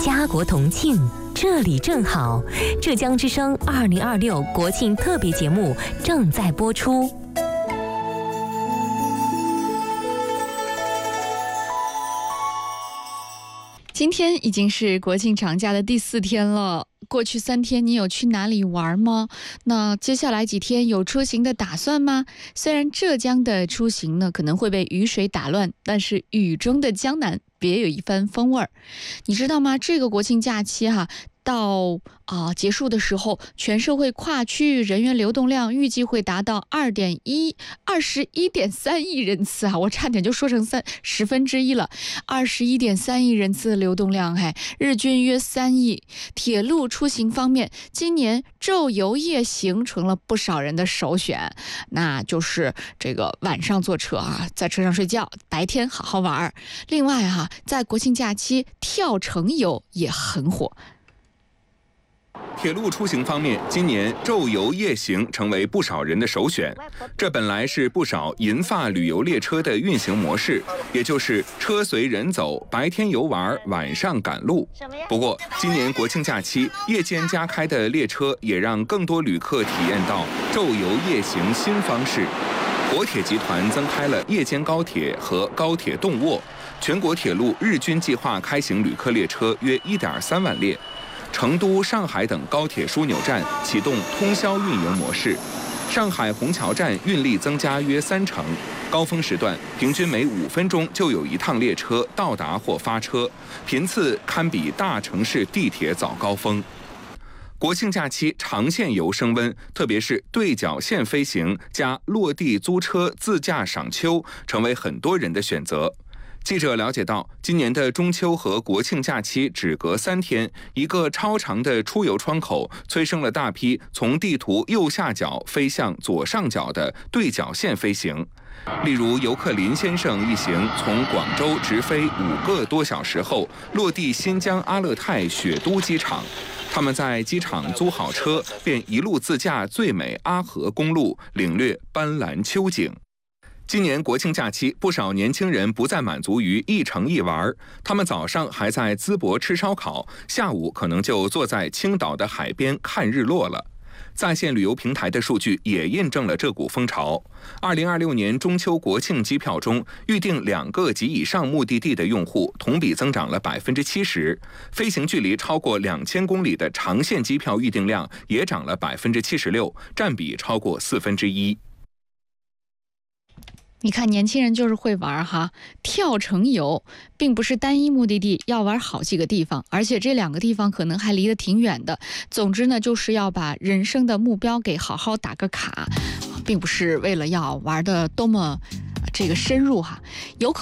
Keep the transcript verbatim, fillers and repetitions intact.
家国同庆，这里正好。浙江之声二零二六国庆特别节目正在播出。 今天已经是国庆长假的第四天了。过去三天你有去哪里玩吗？那接下来几天有出行的打算吗？虽然浙江的出行呢可能会被雨水打乱，但是雨中的江南别有一番风味儿。你知道吗？这个国庆假期哈、啊。到啊、呃、结束的时候，全社会跨区域人员流动量预计会达到二点一二十一点三亿人次啊！我差点就说成三十分之一了，二十一点三亿人次的流动量，嘿，日均约三亿。铁路出行方面，今年昼游夜行成了不少人的首选，那就是这个晚上坐车啊，在车上睡觉，白天好好玩。另外哈、啊，在国庆假期跳城游也很火。 铁路出行方面，今年昼游夜行成为不少人的首选。这本来是不少银发旅游列车的运行模式，也就是车随人走，白天游玩，晚上赶路。不过，今年国庆假期夜间加开的列车，也让更多旅客体验到昼游夜行新方式。国铁集团增开了夜间高铁和高铁动卧，全国铁路日均计划开行旅客列车约 一点三万列。成都、上海等高铁枢纽站启动通宵运营模式，上海虹桥站运力增加约三成，高峰时段平均每五分钟就有一趟列车到达或发车，频次堪比大城市地铁早高峰。国庆假期长线游升温，特别是对角线飞行加落地租车自驾赏秋，成为很多人的选择。记者了解到，今年的中秋和国庆假期只隔三天，一个超长的出游窗口催生了大批从地图右下角飞向左上角的对角线飞行。例如，游客林先生一行从广州直飞五个多小时后，落地新疆阿勒泰雪都机场。他们在机场租好车，便一路自驾最美阿河公路，领略斑斓秋景。今年国庆假期，不少年轻人不再满足于一城一玩，他们早上还在淄博吃烧烤，下午可能就坐在青岛的海边看日落了。在线旅游平台的数据也印证了这股风潮。二零二六年中秋国庆机票中，预订两个及以上目的地的用户同比增长了百分之七十，飞行距离超过两千公里的长线机票预订量也涨了百分之七十六，占比超过四分之一。 你看，年轻人就是会玩哈，跳城游并不是单一目的地，要玩好几个地方，而且这两个地方可能还离得挺远的。总之呢，就是要把人生的目标给好好打个卡，并不是为了要玩的多么这个深入哈，有可